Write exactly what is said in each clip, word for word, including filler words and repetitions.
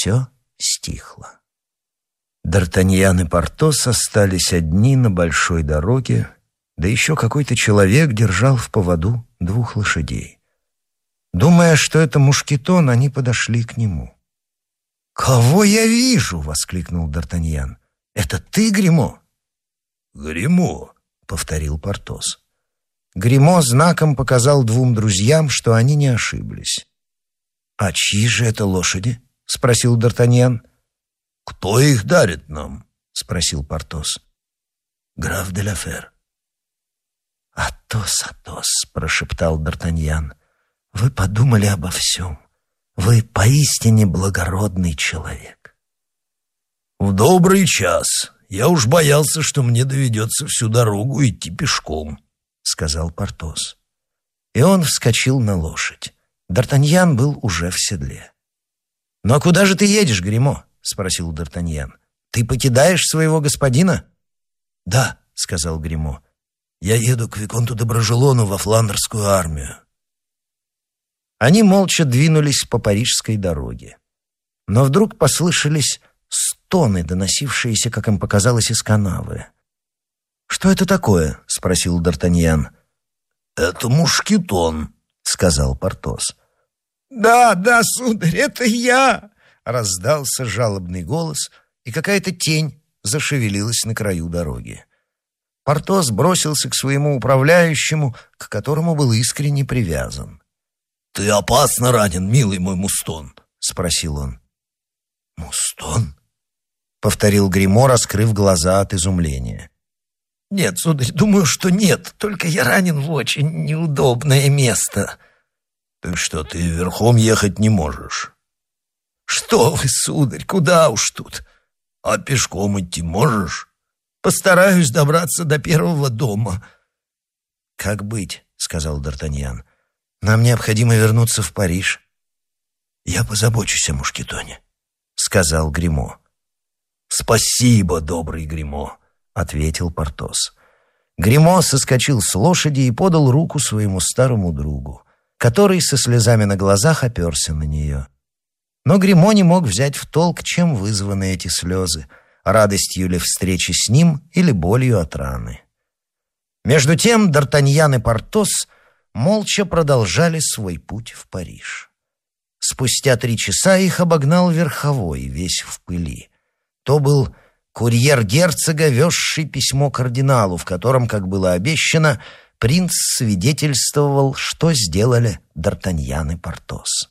все стихло. Д'Артаньян и Портос остались одни на большой дороге, да еще какой-то человек держал в поводу двух лошадей. Думая, что это Мушкетон, они подошли к нему. «Кого я вижу?» — воскликнул Д'Артаньян. «Это ты, Гримо?» «Гримо», — повторил Портос. Гримо знаком показал двум друзьям, что они не ошиблись. «А чьи же это лошади?» — спросил Д'Артаньян. «Кто их дарит нам?» — спросил Портос. «Граф де ла Фер». «Атос, Атос», — прошептал Д'Артаньян, — «вы подумали обо всем. Вы поистине благородный человек». «В добрый час. Я уж боялся, что мне доведется всю дорогу идти пешком», — сказал Портос. И он вскочил на лошадь. Д'Артаньян был уже в седле. «Ну а куда же ты едешь, Гримо?» — спросил Д'Артаньян. «Ты покидаешь своего господина?» «Да», — сказал Гримо. «Я еду к виконту де Брожелону во фландерскую армию». Они молча двинулись по парижской дороге. Но вдруг послышались стоны, доносившиеся, как им показалось, из канавы. «Что это такое?» — спросил Д'Артаньян. «Это Мушкетон», — сказал Портос. «Да, да, сударь, это я!» — раздался жалобный голос, и какая-то тень зашевелилась на краю дороги. Портос бросился к своему управляющему, к которому был искренне привязан. «Ты опасно ранен, милый мой Мустон?» — спросил он. «Мустон?» — повторил Гримо, раскрыв глаза от изумления. «Нет, сударь, думаю, что нет, только я ранен в очень неудобное место». «Так что, ты верхом ехать не можешь?» «Что вы, сударь, куда уж тут?» «А пешком идти можешь?» «Постараюсь добраться до первого дома». «Как быть?» — сказал Д'Артаньян. «Нам необходимо вернуться в Париж». «Я позабочусь о Мушкетоне», — сказал Гримо. «Спасибо, добрый Гримо», — ответил Портос. Гримо соскочил с лошади и подал руку своему старому другу, который со слезами на глазах оперся на нее. Но Гримо не мог взять в толк, чем вызваны эти слезы, радостью ли встречи с ним или болью от раны. Между тем Д'Артаньян и Портос молча продолжали свой путь в Париж. Спустя три часа их обогнал верховой, весь в пыли. То был курьер герцога, везший письмо кардиналу, в котором, как было обещано, принц свидетельствовал, что сделали Д'Артаньян и Портос.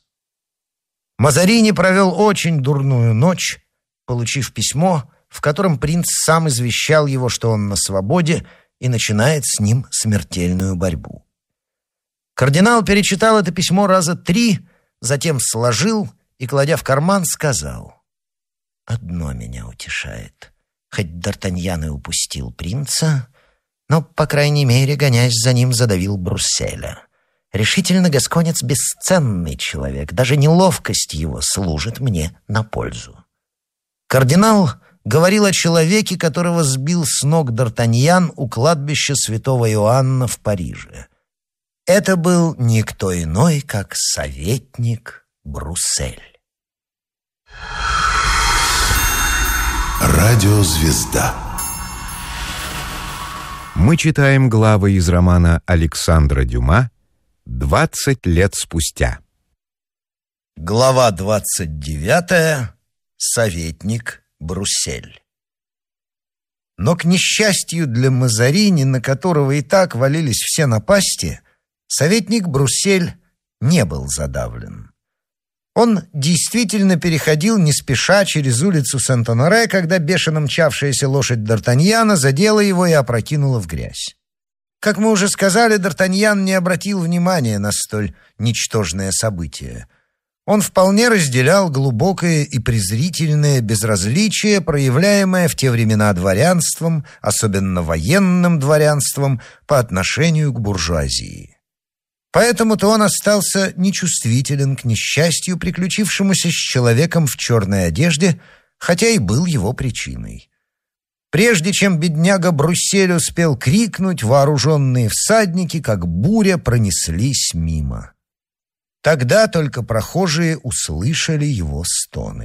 Мазарини провел очень дурную ночь, получив письмо, в котором принц сам извещал его, что он на свободе, и начинает с ним смертельную борьбу. Кардинал перечитал это письмо раза три, затем сложил и, кладя в карман, сказал: «Одно меня утешает. Хоть Д'Артаньян и упустил принца, но, по крайней мере, гонясь за ним, задавил Брусселя. Решительно гасконец бесценный человек, даже неловкость его служит мне на пользу». Кардинал говорил о человеке, которого сбил с ног Д'Артаньян у кладбища святого Иоанна в Париже. Это был никто иной, как советник Бруссель. Радиозвезда. Мы читаем главы из романа Александра Дюма «Двадцать лет спустя». Глава двадцать девятая. Советник Бруссель. Но, к несчастью для Мазарини, на которого и так валились все напасти, советник Бруссель не был задавлен. Он действительно переходил не спеша через улицу Сент-Оноре, когда бешено мчавшаяся лошадь Д'Артаньяна задела его и опрокинула в грязь. Как мы уже сказали, Д'Артаньян не обратил внимания на столь ничтожное событие. Он вполне разделял глубокое и презрительное безразличие, проявляемое в те времена дворянством, особенно военным дворянством, по отношению к буржуазии. Поэтому-то он остался нечувствителен к несчастью, приключившемуся с человеком в черной одежде, хотя и был его причиной. Прежде чем бедняга Бруссель успел крикнуть, вооруженные всадники, как буря, пронеслись мимо. Тогда только прохожие услышали его стоны.